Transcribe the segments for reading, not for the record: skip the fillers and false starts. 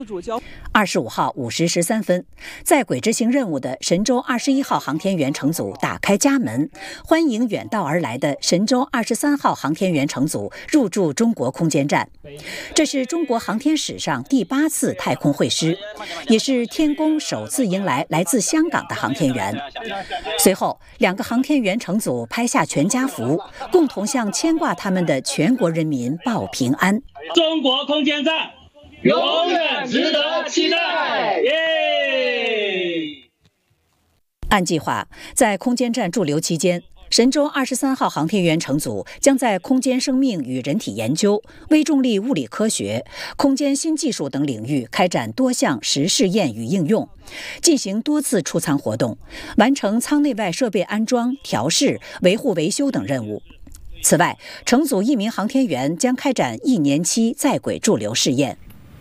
25号5时13分，在轨执行任务的神舟21号航天员乘组打开家门，欢迎远道而来的神舟23号航天员乘组入驻中国空间站。这是中国航天史上第8次太空会师，也是天宫首次迎来来自香港的航天员。随后，2个航天员乘组拍下全家福，共同向牵挂他们的全国人民报平安。 中国空间站永远值得期待！耶！ 按计划，在空间站驻留期间，神舟23号航天员乘组将在空间生命与人体研究、微重力物理科学、空间新技术等领域开展多项实试验与应用，进行多次出舱活动，完成舱内外设备安装、调试、维护维修等任务。此外，乘组1名航天员将开展1年期在轨驻留试验。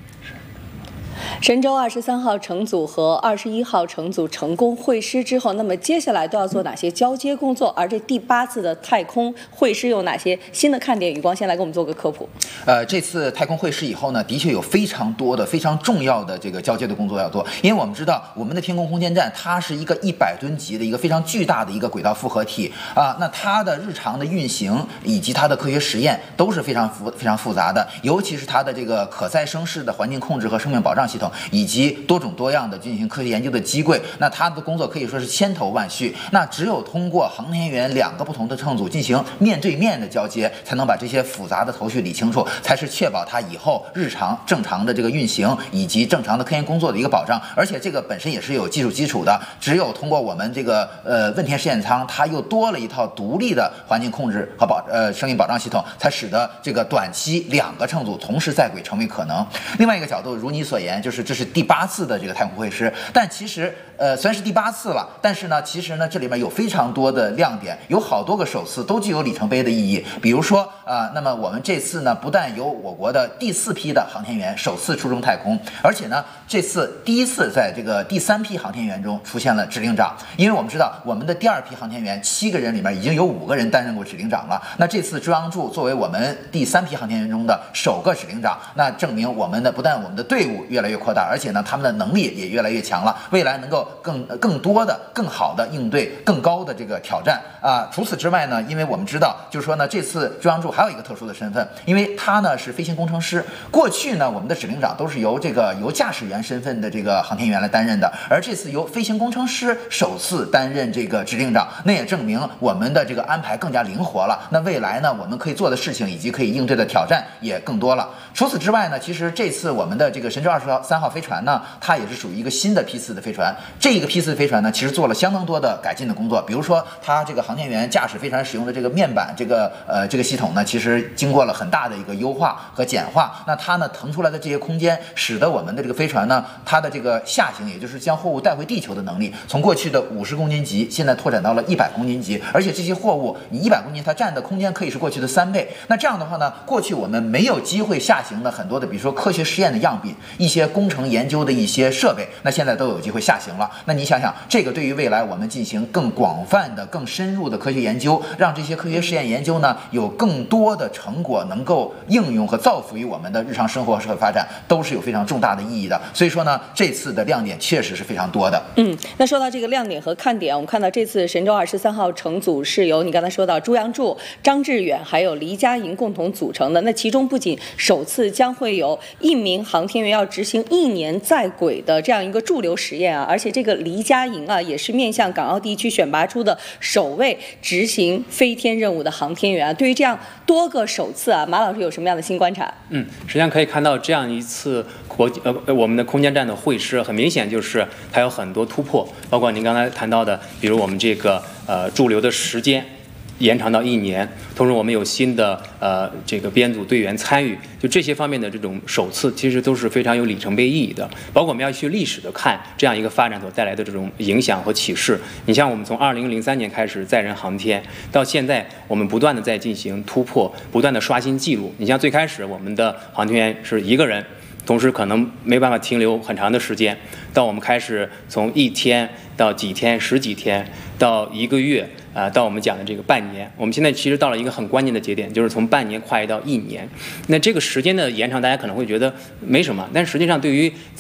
神舟23号乘组和21号乘组成功会师之后，那么接下来都要做哪些交接工作？而这第8次的太空会师有哪些新的看点？宇光先来给我们做个科普。 这次太空会师以后呢，的确有非常多的、非常重要的这个交接的工作要做，因为我们知道我们的天宫空间站它是一个100吨级的一个非常巨大的一个轨道复合体啊，那它的日常的运行以及它的科学实验都是非常复杂的，尤其是它的这个可再生式的环境控制和生命保障系统，以及多种多样的进行科学研究的机柜，那它的工作可以说是千头万绪。那只有通过航天员2个不同的乘组进行面对面的交接，才能把这些复杂的头绪理清楚，才是确保它以后日常正常的这个运行以及正常的科研工作的一个保障。而且这个本身也是有技术基础的，只有通过我们这个问天实验舱，它又多了一套独立的环境控制和生命保障系统，才使得这个短期2个乘组同时在轨成为可能。另外一个角度，如你所言，就是这是第8次的这个太空会师，但其实虽然是第8次了，但是呢，其实呢这里面有非常多的亮点，有好多个首次都具有里程碑的意义。比如说那么我们这次呢，不但有我国的第4批的航天员首次出征太空，而且呢这次第1次在这个第3批航天员中出现了指令长。因为我们知道我们的第2批航天员7个人里面已经有5个人担任过指令长了，那这次周阳柱作为我们第3批航天员中的首个指令长，那证明我们的不但我们的队伍越来越扩大，而且呢他们的能力也越来越强了，未来能够更多的、更好的应对更高的这个挑战啊。除此之外呢，因为我们知道，就是说呢，这次周阳柱还有一个特殊的身份，因为他呢是飞行工程师。过去呢，我们的指令长都是由驾驶员身份的这个航天员来担任的，而这次由飞行工程师首次担任这个指令长，那也证明我们的这个安排更加灵活了。那未来呢，我们可以做的事情以及可以应对的挑战也更多了。除此之外呢，其实这次我们的这个神舟23号飞船呢，它也是属于一个新的批次的飞船。这一个批次飞船呢，其实做了相当多的改进的工作，比如说它这个航天员驾驶飞船使用的这个面板这个系统呢，其实经过了很大的一个优化和简化。那它呢腾出来的这些空间，使得我们的这个飞船呢，它的这个下行，也就是将货物带回地球的能力，从过去的50公斤级，现在拓展到了100公斤级。而且这些货物，你100公斤，它占的空间可以是过去的3倍。那这样的话呢，过去我们没有机会下行的很多的，比如说科学实验的样品，一些工程研究的一些设备，那现在都有机会下行了。那你想想，这个对于未来我们进行更广泛的、更深入的科学研究，让这些科学实验研究呢有更多的成果能够应用和造福于我们的日常生活和社会发展，都是有非常重大的意义的。所以说呢，这次的亮点确实是非常多的。 那说到这个亮点和看点，我们看到这次神舟23号乘组是由你刚才说到朱阳柱、张志远还有黎佳莹共同组成的。那其中不仅首次将会有1名航天员要执行1年在轨的这样一个驻留实验啊，而且这个黎佳莹啊也是面向港澳地区选拔出的首位执行飞天任务的航天员啊。对于这样多个首次啊，马老师有什么样的新观察？ 实际上可以看到这样一次我们的空间站的会师，很明显就是它有很多突破，包括您刚才谈到的，比如我们这个驻留的时间延长到1年，同时我们有新的这个编组队员参与，就这些方面的这种首次，其实都是非常有里程碑意义的。包括我们要去历史的看这样一个发展所带来的这种影响和启示。你像我们从2003年开始载人航天，到现在我们不断的在进行突破，不断的刷新记录。你像最开始我们的航天员是1个人，同时可能没办法停留很长的时间，到我们开始从1天到几天、10几天，到1个月， 到我们讲的这个半年。我们现在其实到了一个很关键的节点，就是从半年跨越到1年。那这个时间的延长，大家可能会觉得没什么，但实际上对于